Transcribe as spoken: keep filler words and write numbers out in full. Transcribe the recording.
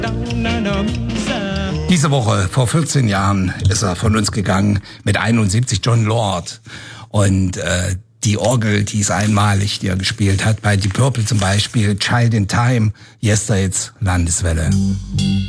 Diese Woche, vor vierzehn Jahren, ist er von uns gegangen mit einundsiebzig, Jon Lord. Und äh, die Orgel, die ist einmalig, die er gespielt hat, bei Deep Purple zum Beispiel, Child in Time, Yesterday's Landeswelle.